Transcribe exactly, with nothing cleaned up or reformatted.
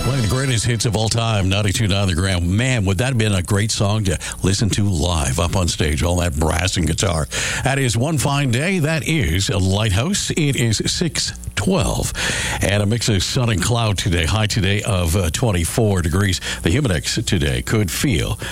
Playing the greatest hits of all time, ninety-two point nine The Ground. Man, would that have been a great song to listen to live up on stage, all that brass and guitar. That is One Fine Day. That is a Lighthouse. It is six twelve. And a mix of sun and cloud today. High today of uh, twenty-four degrees. The Humidex today could feel